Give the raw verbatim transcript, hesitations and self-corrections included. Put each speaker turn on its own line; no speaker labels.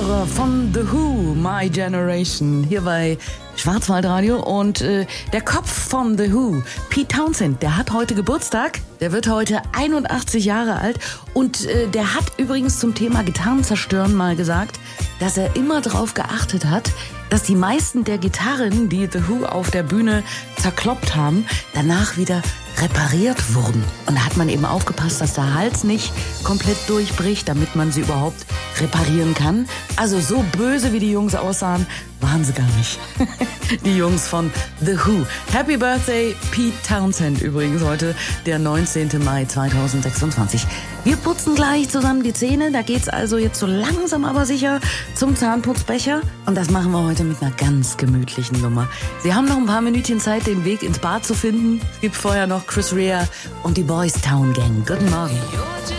Célèbre von The Who, My Generation, hier bei Schwarzwaldradio. Und äh, der Kopf von The Who, Pete Townshend, der hat heute Geburtstag. Der wird heute einundachtzig Jahre alt. Und äh, der hat übrigens zum Thema Gitarren zerstören mal gesagt, dass er immer darauf geachtet hat, dass die meisten der Gitarren, die The Who auf der Bühne zerkloppt haben, danach wieder repariert wurden. Und da hat man eben aufgepasst, dass der Hals nicht komplett durchbricht, damit man sie überhaupt reparieren kann. Also so böse, wie die Jungs aussahen, waren sie gar nicht. Die Jungs von The Who. Happy Birthday, Pete Townshend übrigens heute, der neunzehnten Mai zweitausendsechsundzwanzig. Wir putzen gleich zusammen die Zähne. Da geht's also jetzt so langsam aber sicher zum Zahnputzbecher. Und das machen wir heute mit einer ganz gemütlichen Nummer. Sie haben noch ein paar Minütchen Zeit, den Weg ins Bad zu finden. Es gibt vorher noch Chris Rea und die Boys Town Gang. Guten Morgen.